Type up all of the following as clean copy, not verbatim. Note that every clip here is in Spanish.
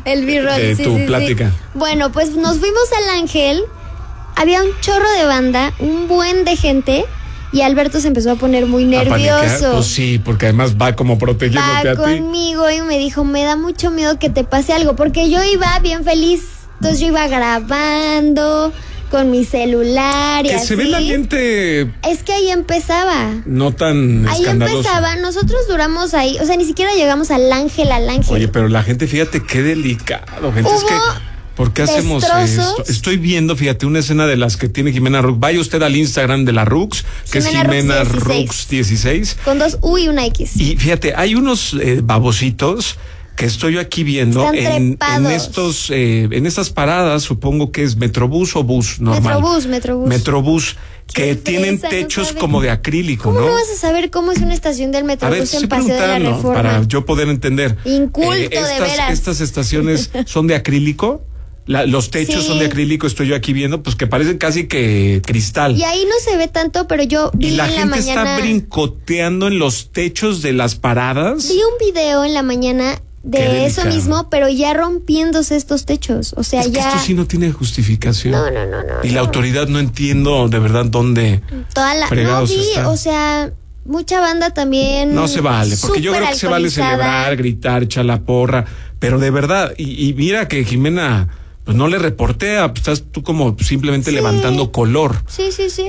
El B-roll, de tu plática. Sí. Bueno, pues nos fuimos al Ángel. Había un chorro de banda, un buen de gente. Y Alberto se empezó a poner muy nervioso. Pues sí, porque además va como protegiéndote a ti. Va conmigo y me dijo, me da mucho miedo que te pase algo. Porque yo iba bien feliz. Entonces yo iba grabando con mi celular y que así. Se ve el ambiente. Es que ahí empezaba. No tan ahí escandaloso. Empezaba, nosotros duramos ahí, o sea, ni siquiera llegamos al Ángel. Oye, pero la gente, fíjate qué delicado, gente. Es que, ¿por qué hacemos esto? Estoy viendo, fíjate, una escena de las que tiene Jimena Rux. Vaya usted al Instagram de la Rux, que es Jimena Rux 16. Con 2 U y una X. Y fíjate, hay unos babositos que estoy yo aquí viendo en estas paradas, supongo que es Metrobús o bus normal. Metrobús, que tienen techos como de acrílico, ¿no? ¿Cómo no vas a saber cómo es una estación del Metrobús en Paseo de la Reforma? Para yo poder entender. Inculto, de veras. Estas estaciones son de acrílico. Los techos son de acrílico, estoy yo aquí viendo, pues que parecen casi que cristal. Y ahí no se ve tanto, pero yo vi en la mañana. Y la gente está brincoteando en los techos de las paradas. Vi un video en la mañana de eso mismo, pero ya rompiéndose estos techos, o sea, es que esto sí no tiene justificación. No. Y la autoridad no entiendo de verdad dónde fregados está. O sea, mucha banda también. No se vale, porque yo creo que se vale celebrar, gritar, echar la porra, pero de verdad, y mira que Jimena, pues no le reportea, pues estás tú como simplemente levantando color. Sí.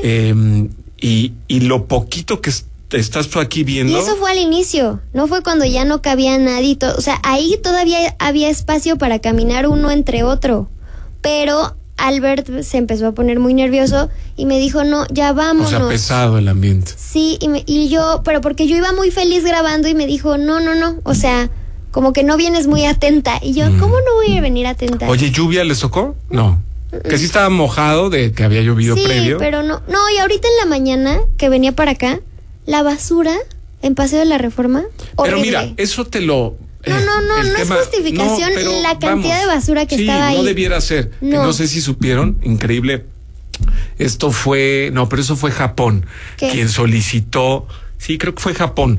Y lo poquito que estás tú aquí viendo. Y eso fue al inicio, no fue cuando ya no cabía nadie. O sea, ahí todavía había espacio para caminar uno entre otro. Pero Albert se empezó a poner muy nervioso y me dijo, no, ya vámonos. O sea, pesado el ambiente. Sí, y yo, pero porque yo iba muy feliz grabando y me dijo, no. O sea, como que no vienes muy atenta. Y yo, ¿cómo no voy a venir atenta? Oye, ¿lluvia les tocó? No. Que sí estaba mojado de que había llovido previo. Sí, pero no, y ahorita en la mañana que venía para acá, la basura en Paseo de la Reforma, horrible. Pero mira, eso te lo... No es justificación la cantidad de basura que estaba ahí. No debiera ser. No sé si supieron, increíble. Eso fue Japón, quien solicitó, sí, creo que fue Japón,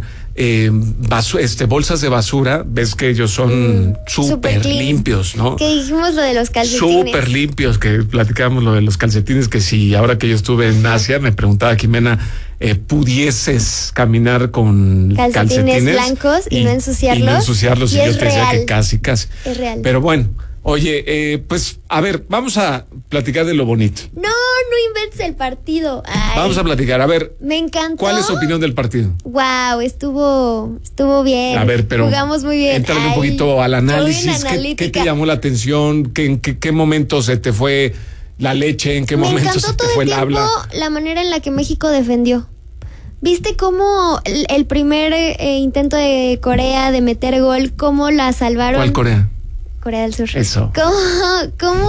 bolsas de basura, ves que ellos son súper limpios, ¿no? Que dijimos lo de los calcetines. Súper limpios, que platicábamos lo de los calcetines, que si ahora que yo estuve en Asia, me preguntaba Jimena, pudieses caminar con calcetines blancos y no ensuciarlos. Y yo te decía que casi. Es real. Pero bueno, oye, pues, a ver, vamos a platicar de lo bonito. No inventes el partido. Ay, vamos a platicar, a ver. Me encantó. ¿Cuál es tu opinión del partido? Wow, estuvo bien. A ver, pero jugamos muy bien. Entrale un poquito al análisis. ¿Qué te llamó la atención? ¿En qué momento se te fue la leche? ¿En qué momento se te fue el habla? Me encantó la manera en la que México defendió. ¿Viste cómo el primer intento de Corea de meter gol, cómo la salvaron? ¿Cuál Corea? Corea del Sur. Eso. ¿Cómo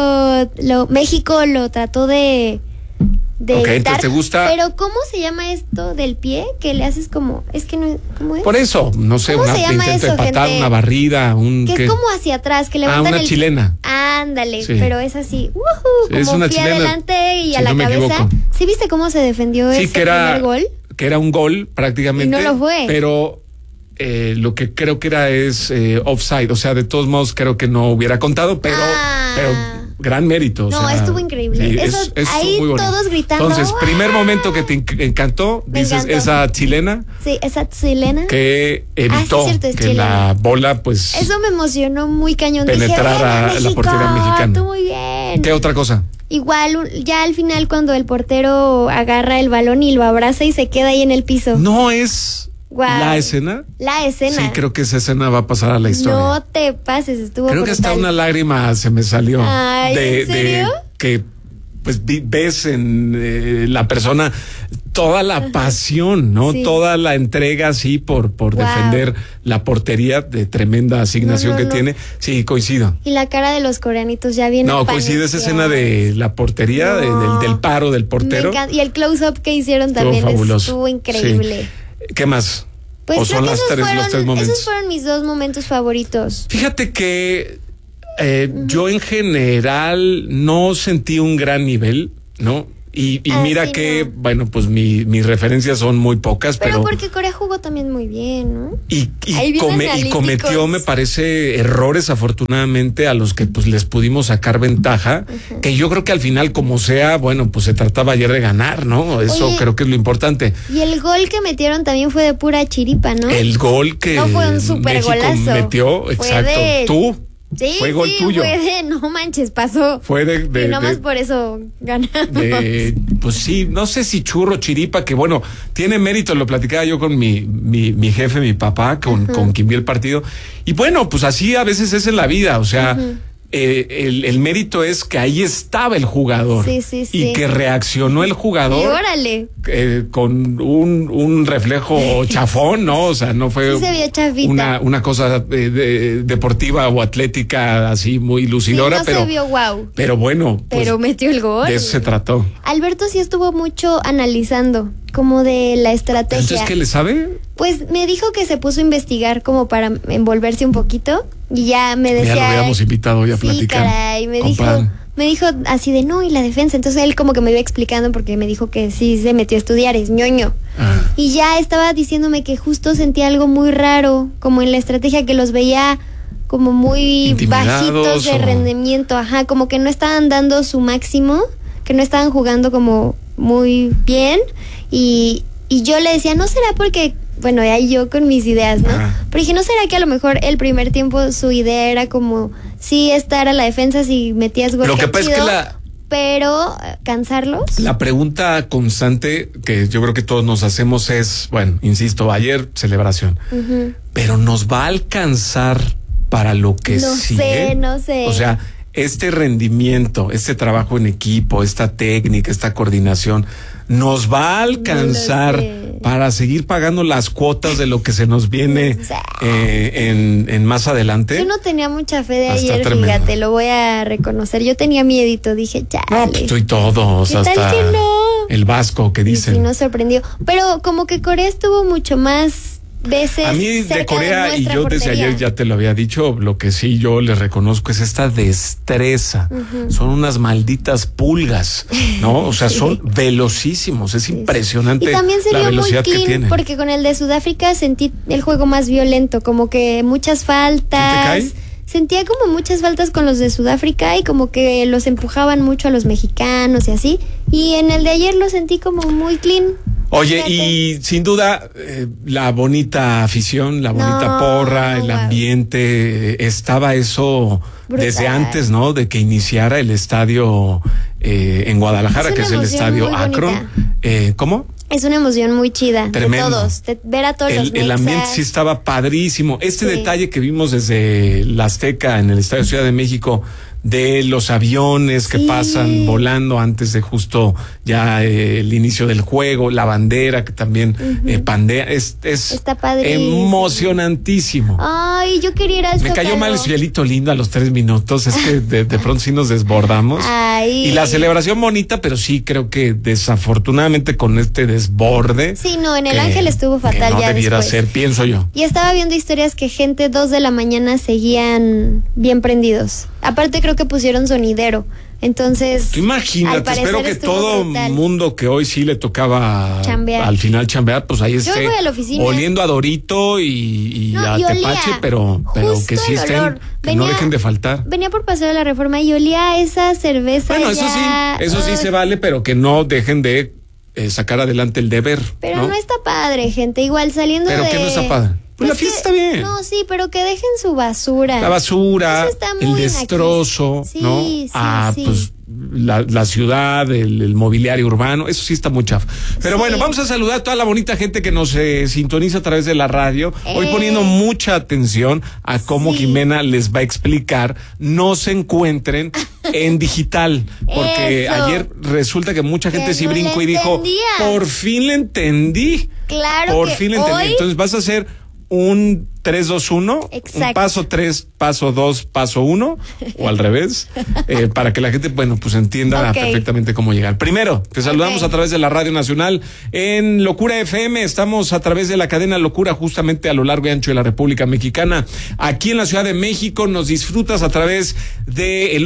México lo trató de evitar? ¿Te gusta? Pero ¿cómo se llama esto del pie? Que le haces como, es que no, ¿cómo es? Por eso, no sé, un intento de patada, una barrida, que es como hacia atrás, que levantan una chilena. Ándale, sí. Pero es así, como es una pie chilena, adelante y a la cabeza. ¿Sí viste cómo se defendió ese primer gol? Que era un gol prácticamente. Y no lo fue. Pero lo que creo que era es offside, o sea, de todos modos creo que no hubiera contado, pero gran mérito. No, estuvo increíble. Sí, eso ahí muy todos gritando. Entonces, primer momento que te encantó, dices esa chilena. Sí, esa chilena. Que evitó que la bola, pues. Eso me emocionó muy cañón. Penetrar a la portería mexicana. Estuvo muy bien. ¿Qué otra cosa? Igual, ya al final cuando el portero agarra el balón y lo abraza y se queda ahí en el piso. No es... Wow. ¿La escena? La escena. Sí, creo que esa escena va a pasar a la historia. No te pases, estuvo creo brutal. Que hasta una lágrima se me salió. Ay, ¿en serio? De que pues ves en la persona toda la pasión, ¿no? Sí. Toda la entrega así por defender la portería, de tremenda asignación que tiene. Sí, coincido. Y la cara de los coreanitos ya viene. No, coincide esa escena de la portería, del paro del portero. Y el close-up que hicieron también estuvo increíble. Sí. ¿Qué más? Pues ¿O son los tres momentos? Esos fueron mis 2 momentos favoritos. Fíjate que yo en general no sentí un gran nivel, ¿no? Y mira que, no. Bueno, pues mis referencias son muy pocas, pero porque Corea jugó también muy bien, ¿no? Y cometió, me parece, errores afortunadamente a los que pues les pudimos sacar ventaja, que yo creo que al final, como sea, bueno, pues se trataba ayer de ganar, ¿no? Eso creo que es lo importante. Y el gol que metieron también fue de pura chiripa, ¿no? El gol que no fue un super golazo. Metió, exacto. Tú. Sí, fue gol tuyo. Fue de, no manches, pasó. Fue de y nomás por eso ganamos. Pues sí, no sé si churro, chiripa, que bueno, tiene mérito, lo platicaba yo con mi jefe, mi papá, con quien vi el partido. Y bueno, pues así a veces es en la vida, o sea, el mérito es que ahí estaba el jugador. Sí. Y que reaccionó el jugador. Y órale. Con un reflejo chafón, ¿no? O sea, no fue se vio chafita. Una cosa deportiva o atlética así muy lucidora, pero se vio wow. Pero bueno, pero metió el gol. De eso se trató. Alberto sí estuvo mucho analizando como de la estrategia. ¿Entonces qué le sabe? Pues me dijo que se puso a investigar como para envolverse un poquito y ya me decía. Ya lo habíamos invitado hoy a platicar. Caray, me dijo así de no, y la defensa. Entonces él como que me iba explicando porque me dijo que sí se metió a estudiar, es ñoño. Y ya estaba diciéndome que justo sentía algo muy raro, como en la estrategia, que los veía como muy bajitos de rendimiento, como que no estaban dando su máximo, que no estaban jugando como muy bien. Y yo le decía, ¿no será porque, bueno, ahí yo con mis ideas, ¿no? Pero dije, ¿no será que a lo mejor el primer tiempo su idea era como, sí, estar a la defensa si metías gol? Lo que pasa es que pero cansarlos. La pregunta constante que yo creo que todos nos hacemos es, bueno, insisto, ayer celebración, pero ¿nos va a alcanzar para lo que sigue? No sé. O sea, este rendimiento, este trabajo en equipo, esta técnica, esta coordinación, ¿nos va a alcanzar para seguir pagando las cuotas de lo que se nos viene en más adelante? Yo no tenía mucha fe de ayer, fíjate, lo voy a reconocer. Yo tenía miedito, dije, chale. No, pues estoy todos, hasta que no? El vasco que dicen. Sí, nos sorprendió. Pero como que Corea estuvo mucho más veces. A mí de Corea, y yo desde ayer ya te lo había dicho, lo que sí yo les reconozco es esta destreza. Son unas malditas pulgas, ¿no? O sea, son velocísimos, es impresionante. Y también se la vio velocidad muy clean, que tienen. porque con el de Sudáfrica sentí el juego más violento, como que muchas faltas. ¿Sí te cae? Sentía como muchas faltas con los de Sudáfrica y como que los empujaban mucho a los mexicanos y así. Y en el de ayer lo sentí como muy clean. Oye, y sin duda, la bonita afición, la bonita porra, el ambiente, estaba eso brutal. Desde antes, ¿no? De que iniciara el estadio en Guadalajara, que es el estadio Akron. ¿Cómo? Es una emoción muy chida. Tremendo. De todos, de ver a todos los El ambiente sí estaba padrísimo. Detalle que vimos desde la Azteca en el Estadio Ciudad de México, de los aviones que pasan volando antes de justo ya el inicio del juego, la bandera que también pandea, está padrísimo, emocionantísimo. Ay, yo quería ir al Me cayó mal el cielito lindo a los 3 minutos, es que de pronto sí nos desbordamos. Ay. Y la celebración bonita, pero sí creo que desafortunadamente con este desborde. Sí, no, en el Ángel estuvo fatal, no ya debiera después. ser, pienso yo. Y estaba viendo historias que gente 2 de la mañana seguían bien prendidos. Aparte creo que pusieron sonidero. Entonces, imagínate, espero que todo mundo que hoy sí le tocaba al final chambear, pues ahí esté oliendo a Dorito y a Tepache, pero que sí estén, que no dejen de faltar. Venía por Paseo de la Reforma y olía esa cerveza. Bueno, eso sí se vale, pero que no dejen de sacar adelante el deber. Pero no está padre, gente, igual saliendo ¿Pero qué no está padre? Pues la fiesta está bien. No, sí, pero que dejen su basura. La basura, el destrozo, ¿no? Pues la ciudad, el mobiliario urbano, eso sí está muy chafa. Pero bueno, vamos a saludar a toda la bonita gente que nos sintoniza a través de la radio. Hoy poniendo mucha atención a cómo Jimena les va a explicar. No se encuentren en digital, porque ayer resulta que mucha gente sí brincó y dijo, por fin le entendí. Claro, por fin le entendí. Entonces vas a hacer un 3, 2, 1. Exacto. Paso 3, paso 2, paso 1, o al revés, para que la gente, bueno, pues entienda perfectamente cómo llegar. Primero, te saludamos a través de la Radio Nacional en Locura FM. Estamos a través de la cadena Locura justamente a lo largo y ancho de la República Mexicana. Aquí en la Ciudad de México nos disfrutas a través del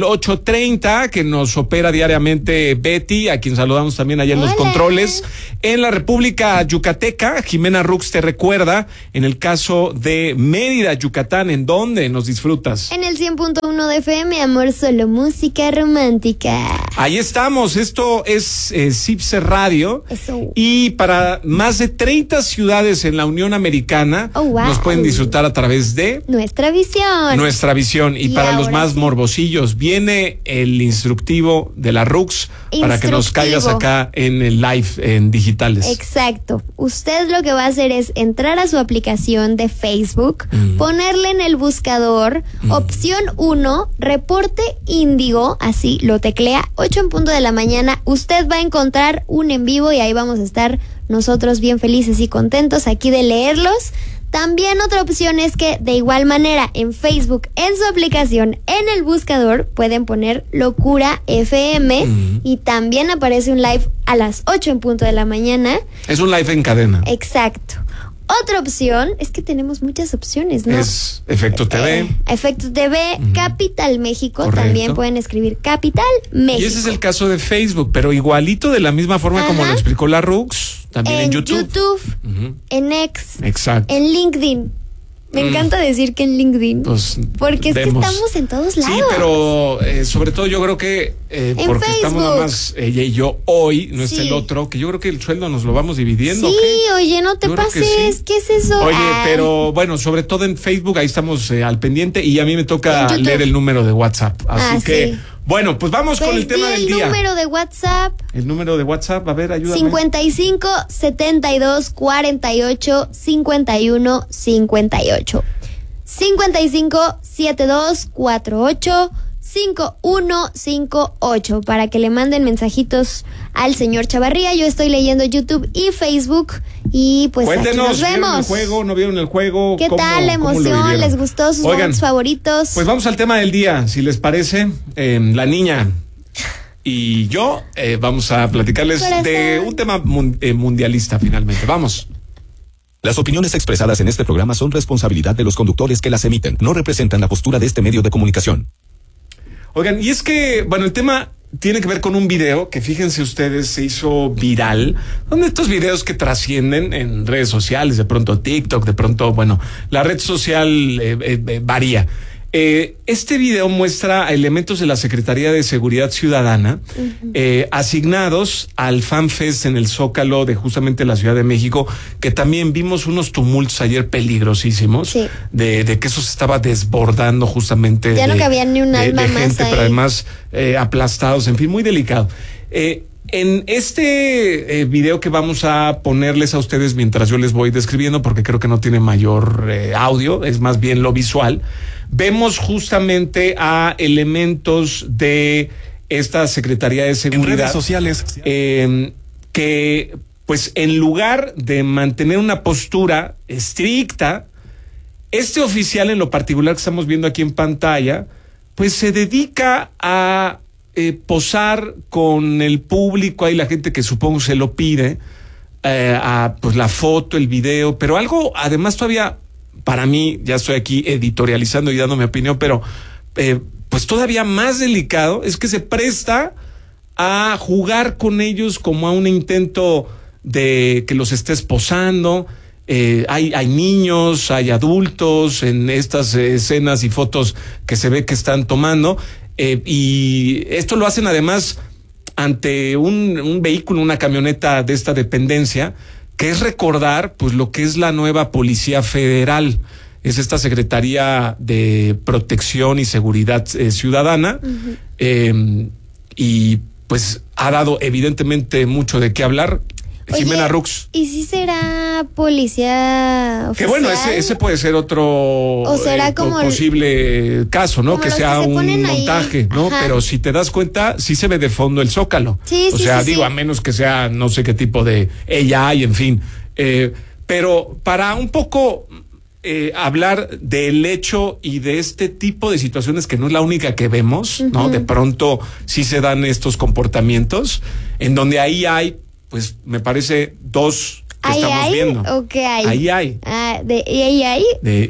830 que nos opera diariamente Betty, a quien saludamos también allá en los controles. En la República Yucateca, Jimena Rux te recuerda, en el caso de Mérida, Yucatán, ¿en dónde nos disfrutas? En el 100.1 de FM, amor, solo música romántica. Ahí estamos, esto es CIPSE Radio. Eso. Y para más de 30 ciudades en la Unión Americana nos pueden disfrutar a través de Nuestra Visión. Nuestra Visión. Y para los más morbosillos, viene el instructivo de la Rux para que nos caigas acá en el live en digitales. Exacto. Usted lo que va a hacer es entrar a su aplicación de Facebook, ponerle en el buscador opción 1, reporte índigo, así lo teclea, 8 en punto de la mañana. Usted va a encontrar un en vivo y ahí vamos a estar nosotros bien felices y contentos aquí de leerlos. También otra opción es que de igual manera en Facebook, en su aplicación, en el buscador, pueden poner Locura FM y también aparece un live a las 8 en punto de la mañana. Es un live en cadena. Exacto. Otra opción, es que tenemos muchas opciones, ¿no? Es Efecto TV. Efecto TV, Capital México. Correcto. También pueden escribir Capital México. Y ese es el caso de Facebook, pero igualito de la misma forma como lo explicó la Rux, también en YouTube. En X. Exacto. En LinkedIn. Me encanta decir que en LinkedIn. Pues, porque es que estamos en todos lados. Sí, pero sobre todo yo creo que porque Facebook. Estamos nada más ella y yo hoy, no es el otro, que yo creo que el sueldo nos lo vamos dividiendo. Sí, oye, no te pases, ¿qué es eso? Oye, pero bueno, sobre todo en Facebook, ahí estamos al pendiente y a mí me toca leer el número de WhatsApp. Así que, bueno, pues vamos con el tema del día. El número de WhatsApp. El número de WhatsApp, a ver, ayúdame. 55 72 48 51 58. 55 72 48 5158 para que le manden mensajitos al señor Chavarría. Yo estoy leyendo YouTube y Facebook y pues cuéntenos, aquí nos vemos. ¿vieron el juego? ¿No vieron el juego? ¿Qué tal la emoción? ¿Les gustó sus momentos favoritos? Pues vamos al tema del día, si les parece. La niña y yo vamos a platicarles de un tema mundialista finalmente. Vamos. Las opiniones expresadas en este programa son responsabilidad de los conductores que las emiten. No representan la postura de este medio de comunicación. Oigan, y es que, bueno, el tema tiene que ver con un video que, fíjense ustedes, se hizo viral. Son de estos videos que trascienden en redes sociales, de pronto TikTok, de pronto, bueno, la red social varía. Este video muestra elementos de la Secretaría de Seguridad Ciudadana asignados al FanFest en el Zócalo de justamente la Ciudad de México, que también vimos unos tumultos ayer peligrosísimos, de que eso se estaba desbordando justamente. Ya no cabía ni un alma de más gente, ahí. Pero además aplastados, en fin, muy delicado. En este video que vamos a ponerles a ustedes mientras yo les voy describiendo, porque creo que no tiene mayor audio, es más bien lo visual, vemos justamente a elementos de esta Secretaría de Seguridad. En redes sociales. Que, pues, en lugar de mantener una postura estricta, este oficial en lo particular que estamos viendo aquí en pantalla, pues se dedica a posar con el público, ahí la gente que supongo se lo pide, a pues la foto, el video, pero algo además todavía, para mí, ya estoy aquí editorializando y dando mi opinión, pero pues todavía más delicado es que se presta a jugar con ellos como a un intento de que los estés posando. Hay niños, hay adultos en estas escenas y fotos que se ve que están tomando. Y esto lo hacen además ante un vehículo, una camioneta de esta dependencia, que es recordar pues lo que es la nueva Policía Federal. Es esta Secretaría de Protección y Seguridad Ciudadana, y pues ha dado evidentemente mucho de qué hablar. Jimena Rux. ¿Y si será policía oficial? Que bueno, ese puede ser otro o será como posible caso, ¿no? Que sea un montaje, ahí, ¿no? Pero si te das cuenta, sí se ve de fondo el Zócalo. Sí, o sea, digo, a menos que sea no sé qué tipo de AI, en fin. Pero para un poco hablar del hecho y de este tipo de situaciones que no es la única que vemos, ¿no? De pronto sí se dan estos comportamientos en donde ahí hay, pues me parece, dos que estamos viendo. ¿O qué hay? Ahí hay. ¿Ahí hay?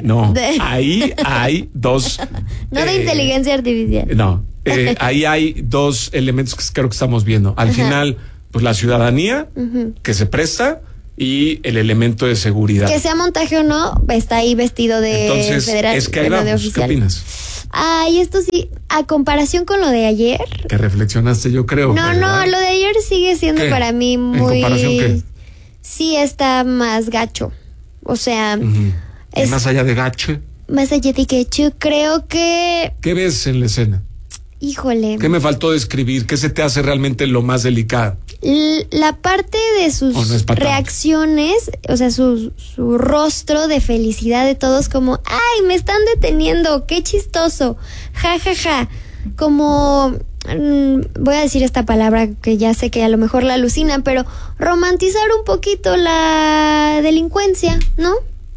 Ahí hay dos. No de inteligencia artificial. No, ahí hay dos elementos que creo que estamos viendo. Al final, pues la ciudadanía que se presta y el elemento de seguridad. Que sea montaje o no, está ahí vestido de Entonces, federal. Es que ahí vamos, ¿qué opinas? Ay, esto sí, a comparación con lo de ayer. Que reflexionaste, yo creo. No, lo de ayer sigue siendo para mí muy... ¿En comparación qué? Sí, está más gacho. O sea... ¿Y más allá de gacho? Más allá de gacho, creo que... ¿Qué ves en la escena? Híjole. ¿Qué me faltó describir? ¿Qué se te hace realmente lo más delicado? La parte de sus reacciones, o sea, su rostro de felicidad de todos, como, ¡ay, me están deteniendo! ¡Qué chistoso! ¡Ja, ja, ja! Como, voy a decir esta palabra que ya sé que a lo mejor la alucina, pero romantizar un poquito la delincuencia, ¿no?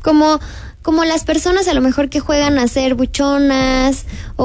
Como las personas a lo mejor que juegan a ser buchonas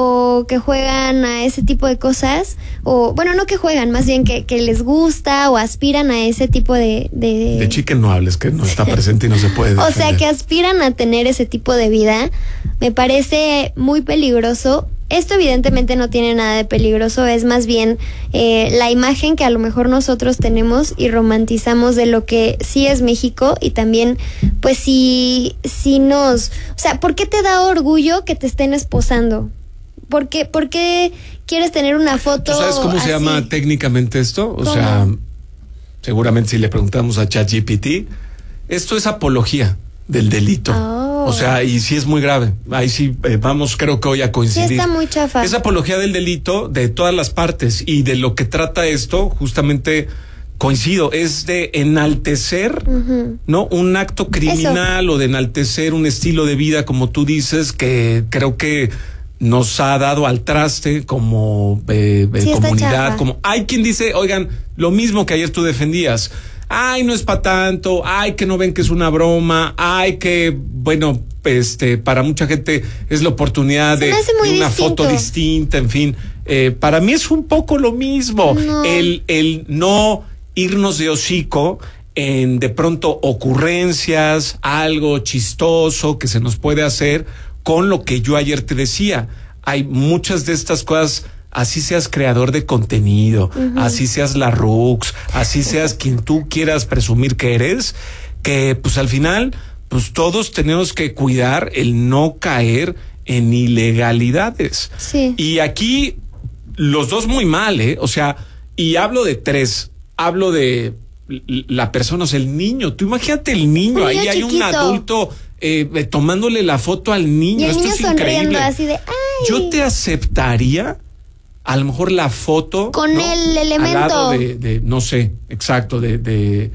o que juegan a ese tipo de cosas, o bueno, no que juegan, más bien que les gusta o aspiran a ese tipo de... De chicken no hables, que no está presente y no se puede defender. O sea, que aspiran a tener ese tipo de vida, me parece muy peligroso. Esto evidentemente no tiene nada de peligroso, es más bien la imagen que a lo mejor nosotros tenemos y romantizamos de lo que sí es México, y también pues sí nos... O sea, ¿por qué te da orgullo que te estén esposando? ¿Por qué quieres tener una foto? ¿Tú sabes cómo se llama técnicamente esto? O sea, seguramente si le preguntamos a ChatGPT, esto es apología del delito. O sea, y sí es muy grave. Ahí sí vamos, creo que hoy a coincidir. Sí, está muy chafa. Es apología del delito de todas las partes, y de lo que trata esto, justamente coincido, es de enaltecer, ¿no? Un acto criminal o de enaltecer un estilo de vida, como tú dices, que creo que nos ha dado al traste como comunidad. Como hay quien dice, oigan, lo mismo que ayer tú defendías. Ay, no es para tanto, ay, que no ven que es una broma, ay, que, bueno, para mucha gente es la oportunidad de una foto distinta, en fin. Para mí es un poco lo mismo. No. El no irnos de hocico en de pronto ocurrencias, algo chistoso que se nos puede hacer con lo que yo ayer te decía. Hay muchas de estas cosas. Así seas creador de contenido, así seas la Rux, así seas quien tú quieras presumir que eres, que pues al final, pues todos tenemos que cuidar el no caer en ilegalidades. Sí. Y aquí los dos muy mal, o sea, y hablo de tres, hablo de la persona, o sea, el niño. Tú imagínate el niño, ahí hay un adulto tomándole la foto al niño. Y el niño esto es increíble. Así de, ¡ay! Yo te aceptaría a lo mejor la foto con, ¿no?, el elemento al lado de no sé, exacto, el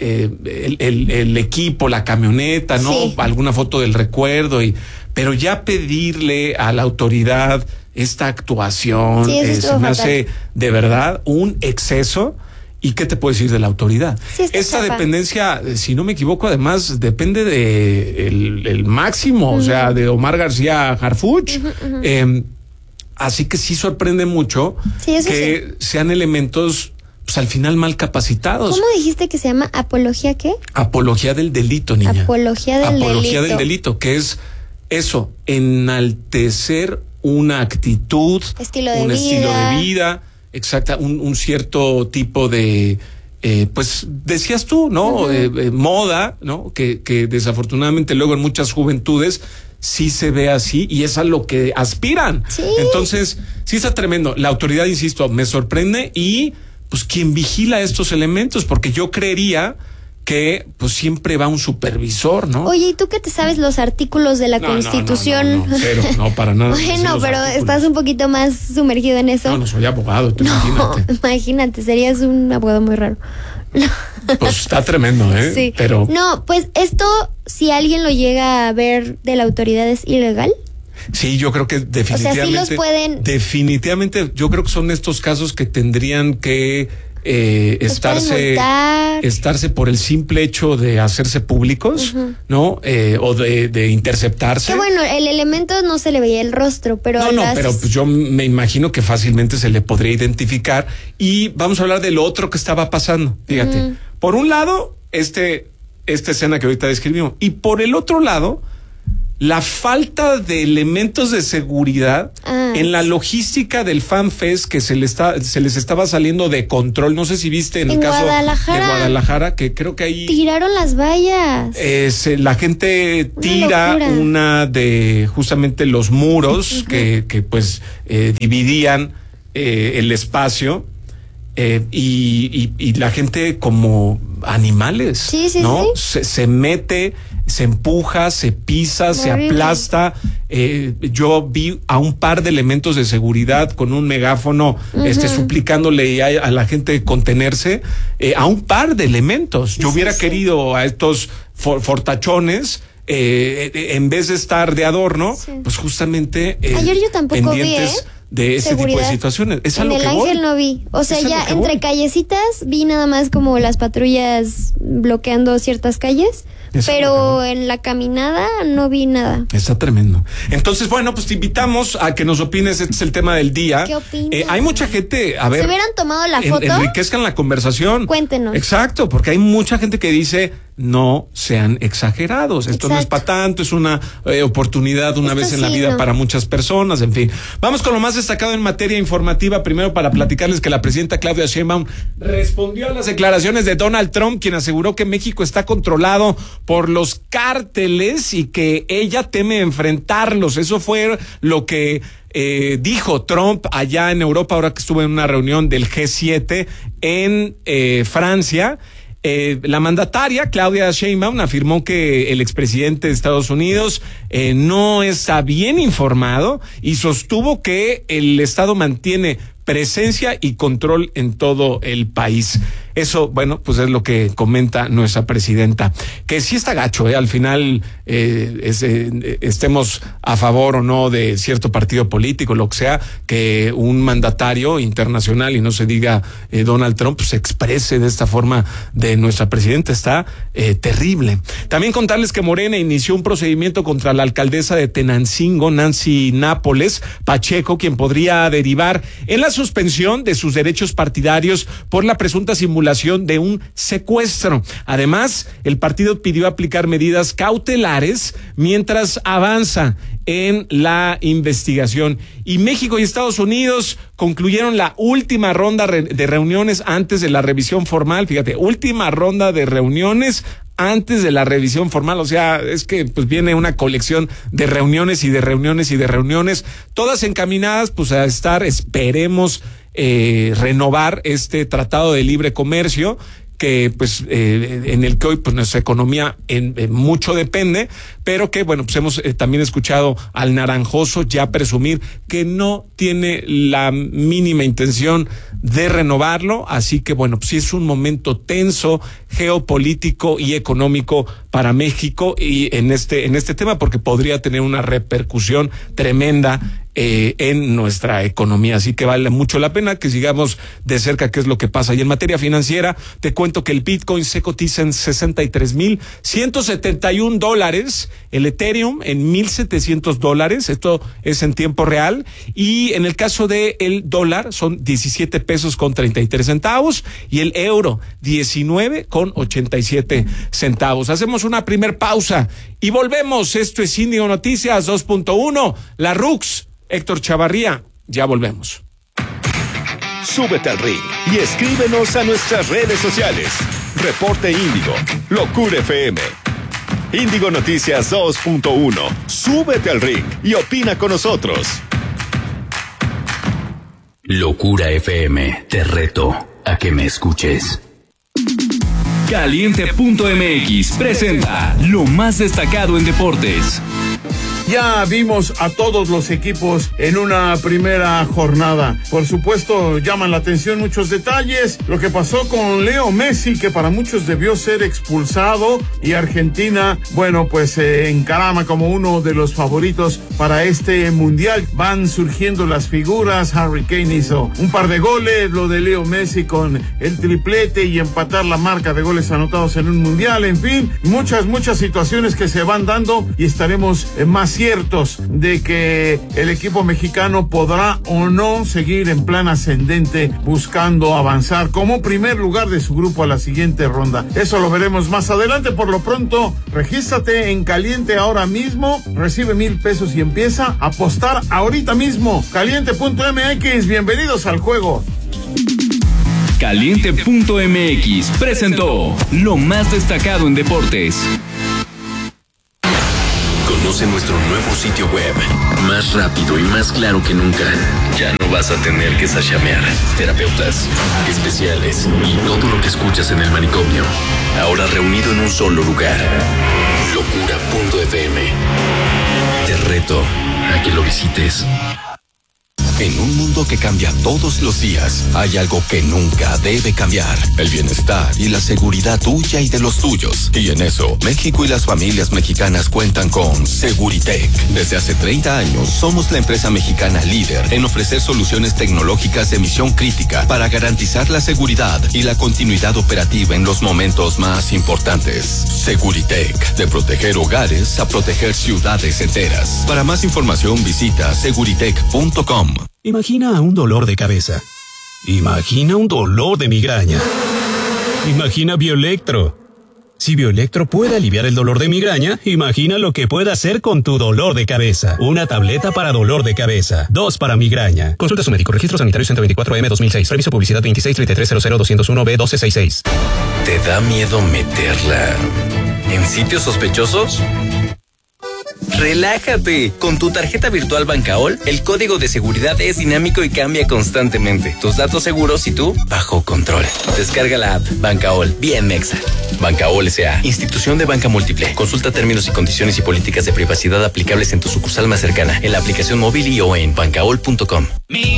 equipo, la camioneta, ¿no? Sí. Alguna foto del recuerdo, pero ya pedirle a la autoridad esta actuación, se me hace de verdad un exceso. ¿Y qué te puedo decir de la autoridad? Sí, esta dependencia, si no me equivoco, además depende de el máximo, o sea, de Omar García Harfuch. Así que sí sorprende mucho que sean elementos, pues al final mal capacitados. ¿Cómo dijiste que se llama? ¿Apología qué? Apología del delito, niña. Apología del delito, que es eso, enaltecer una actitud, estilo de vida, exacta, un cierto tipo de, pues decías tú, ¿no? Moda, ¿no? Que desafortunadamente luego en muchas juventudes sí se ve así y es a lo que aspiran. Sí. Entonces, sí está tremendo. La autoridad, insisto, me sorprende, y pues quien vigila estos elementos, porque yo creería que pues siempre va un supervisor, ¿no? Oye, ¿y tú qué te sabes los artículos de la Constitución? No, cero, no, para nada. Bueno, pero artículos. Estás un poquito más sumergido en eso. No soy abogado, imagínate, serías un abogado muy raro. Pues está tremendo, Sí. Pero no, pues esto, si alguien lo llega a ver de la autoridad, ¿es ilegal? Sí, yo creo que definitivamente. O sea, sí los pueden. Definitivamente, yo creo que son estos casos que tendrían que estarse por el simple hecho de hacerse públicos, ¿no? O de interceptarse. Que bueno, el elemento no se le veía el rostro, pero pero pues yo me imagino que fácilmente se le podría identificar. Y vamos a hablar de lo otro que estaba pasando. Fíjate, por un lado, esta escena que ahorita describimos, y por el otro lado, la falta de elementos de seguridad en la logística del FanFest, que se les estaba saliendo de control. No sé si viste en el caso de Guadalajara, que creo que ahí tiraron las vallas. La gente tira una de justamente los muros que pues dividían el espacio. Y la gente como animales, ¿no? Sí. Se mete, se empuja, se pisa, se aplasta. Yo vi a un par de elementos de seguridad con un megáfono, suplicándole a la gente contenerse, a un par de elementos. Yo hubiera querido a estos fortachones, en vez de estar de adorno, pues justamente ayer yo tampoco pendientes de ese tipo de situaciones. Es en el Ángel no vi. O sea, ya entre callecitas vi nada más como las patrullas bloqueando ciertas calles. Pero en la caminada no vi nada. Está tremendo. Entonces, bueno, pues te invitamos a que nos opines. Este es el tema del día. ¿Qué opinas? Hay mucha gente, a ver, ¿se hubieran tomado la foto? Enriquezcan la conversación. Cuéntenos. Exacto, porque hay mucha gente que dice no sean exagerados. Esto no es para tanto, es una oportunidad una vez en la vida para muchas personas, en fin. Vamos con lo más destacado en materia informativa. Primero, para platicarles que la presidenta Claudia Sheinbaum respondió a las declaraciones de Donald Trump, quien aseguró que México está controlado por los cárteles y que ella teme enfrentarlos. Eso fue lo que dijo Trump allá en Europa, ahora que estuvo en una reunión del G7 en Francia. La mandataria Claudia Sheinbaum afirmó que el expresidente de Estados Unidos no está bien informado y sostuvo que el Estado mantiene presencia y control en todo el país. Eso, bueno, pues es lo que comenta nuestra presidenta, que sí está gacho, al final estemos a favor o no de cierto partido político, lo que sea, que un mandatario internacional, y no se diga Donald Trump, se exprese de esta forma de nuestra presidenta. Está terrible. También contarles que Morena inició un procedimiento contra la alcaldesa de Tenancingo, Nancy Nápoles Pacheco, quien podría derivar en la suspensión de sus derechos partidarios por la presunta simulación de un secuestro. Además, el partido pidió aplicar medidas cautelares mientras avanza en la investigación. Y México y Estados Unidos concluyeron la última ronda de reuniones antes de la revisión formal. Fíjate, última ronda de reuniones antes de la revisión formal. O sea, es que pues viene una colección de reuniones y de reuniones y de reuniones, todas encaminadas pues a estar, esperemos, renovar este tratado de libre comercio, que pues en el que hoy pues nuestra economía en mucho depende, pero que bueno, pues hemos también escuchado al Naranjoso ya presumir que no tiene la mínima intención de renovarlo. Así que bueno, pues sí es un momento tenso, geopolítico y económico para México y en este tema, porque podría tener una repercusión tremenda en nuestra economía. Así que vale mucho la pena que sigamos de cerca qué es lo que pasa. Y en materia financiera, te cuento que el Bitcoin se cotiza en $63,171, el Ethereum en $1,700, esto es en tiempo real, y en el caso de el dólar son 17 pesos con 33 centavos y el euro 19 con 87 centavos. Hacemos una primer pausa y volvemos. Esto es Índigo Noticias 2.1, la RUX. Héctor Chavarría, ya volvemos. Súbete al ring y escríbenos a nuestras redes sociales. Reporte Índigo, Locura FM. Índigo Noticias 2.1. Súbete al ring y opina con nosotros. Locura FM, te reto a que me escuches. Caliente.mx presenta lo más destacado en deportes. Ya vimos a todos los equipos en una primera jornada. Por supuesto, llaman la atención muchos detalles. Lo que pasó con Leo Messi, que para muchos debió ser expulsado, y Argentina, bueno, pues se encarama como uno de los favoritos para este mundial. Van surgiendo las figuras. Harry Kane hizo un par de goles, lo de Leo Messi con el triplete y empatar la marca de goles anotados en un mundial. En fin, muchas situaciones que se van dando, y estaremos más ciertos de que el equipo mexicano podrá o no seguir en plan ascendente buscando avanzar como primer lugar de su grupo a la siguiente ronda. Eso lo veremos más adelante. Por lo pronto, regístrate en Caliente ahora mismo, recibe 1,000 pesos y empieza a apostar ahorita mismo. Caliente.mx, bienvenidos al juego. Caliente.mx presentó lo más destacado en deportes. Conoce nuestro nuevo sitio web, más rápido y más claro que nunca. Ya no vas a tener que sashamear. Terapeutas, especiales y todo lo que escuchas en el manicomio, ahora reunido en un solo lugar. Locura.fm. Te reto a que lo visites. En un mundo que cambia todos los días, hay algo que nunca debe cambiar: el bienestar y la seguridad tuya y de los tuyos. Y en eso, México y las familias mexicanas cuentan con Seguritech. Desde hace 30 años, somos la empresa mexicana líder en ofrecer soluciones tecnológicas de misión crítica para garantizar la seguridad y la continuidad operativa en los momentos más importantes. Seguritech, de proteger hogares a proteger ciudades enteras. Para más información, visita seguritech.com. Imagina un dolor de cabeza. Imagina un dolor de migraña. Imagina Bioelectro. Si Bioelectro puede aliviar el dolor de migraña, imagina lo que puede hacer con tu dolor de cabeza. Una tableta para dolor de cabeza, 2 para migraña. Consulta a su médico. Registro sanitario 124M 2006. Permiso publicidad 2633000201B1266. ¿Te da miedo meterla en sitios sospechosos? ¡Relájate! Con tu tarjeta virtual Bancaol, el código de seguridad es dinámico y cambia constantemente. Tus datos seguros y tú bajo control. Descarga la app Bancaol, bien mexa. Bancaol S.A., institución de banca múltiple. Consulta términos y condiciones y políticas de privacidad aplicables en tu sucursal más cercana, en la aplicación móvil y o en bancaol.com.